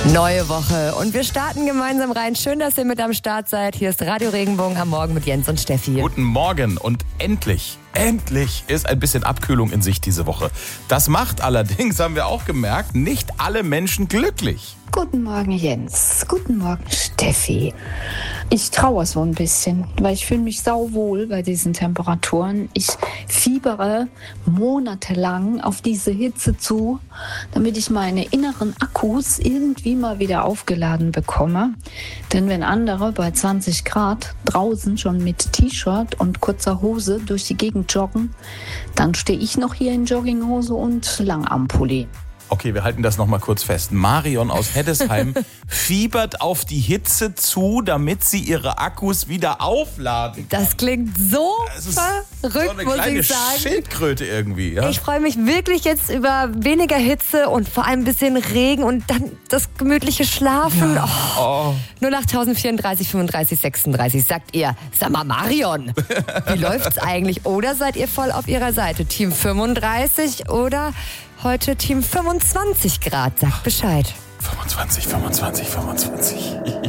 Neue Woche und wir starten gemeinsam rein. Schön, dass ihr mit am Start seid. Hier ist Radio Regenbogen am Morgen mit Jens und Steffi. Guten Morgen und endlich ist ein bisschen Abkühlung in Sicht diese Woche. Das macht allerdings, haben wir auch gemerkt, nicht alle Menschen glücklich. Guten Morgen, Jens. Guten Morgen, Steffi. Ich trauere so ein bisschen, weil ich fühle mich sauwohl bei diesen Temperaturen. Ich fiebere monatelang auf diese Hitze zu, damit ich meine inneren Akkus irgendwie mal wieder aufgeladen bekomme. Denn wenn andere bei 20 Grad draußen schon mit T-Shirt und kurzer Hose durch die Gegend joggen, dann stehe ich noch hier in Jogginghose und Langarmpulli. Okay, wir halten das nochmal kurz fest. Marion aus Heddesheim fiebert auf die Hitze zu, damit sie ihre Akkus wieder aufladen kann. Das klingt so verrückt, so eine muss kleine ich sagen. Schildkröte irgendwie. Ja? Ich freue mich wirklich jetzt über weniger Hitze und vor allem ein bisschen Regen und dann das gemütliche Schlafen. Ja. Oh. 08034 35 36. Sagt ihr, sag mal Marion, wie läuft's eigentlich? Oder seid ihr voll auf ihrer Seite? Team 35 oder heute Team 25 Grad? Sagt Bescheid. 25.